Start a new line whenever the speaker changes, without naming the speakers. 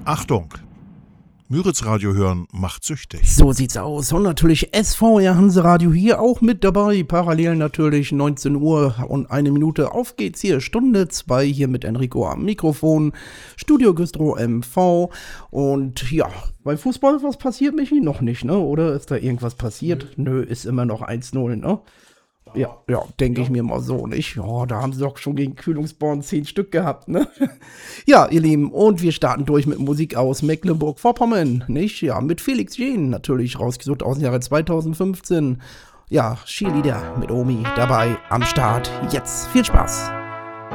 Achtung! Müritz Radio hören macht süchtig.
So sieht's aus. Und natürlich SVR Hanseradio hier auch mit dabei. Parallel natürlich 19 Uhr und 1 Minute. Auf geht's hier. Stunde 2 hier mit Enrico am Mikrofon. Studio Güstrow MV. Und ja, beim Fußball, was passiert, Michi? Noch nicht, ne? Oder ist da irgendwas passiert? Nö, ist immer noch 1-0, ne? Ja, denke ich mir mal so, nicht? Ja, da haben sie doch schon gegen Kühlungsborn 10 Stück gehabt, ne? Ja, ihr Lieben, und wir starten durch mit Musik aus Mecklenburg-Vorpommern, nicht? Ja, mit Felix Jähn natürlich, rausgesucht aus dem Jahre 2015. Ja, Cheerleader mit Omi dabei am Start. Jetzt viel Spaß!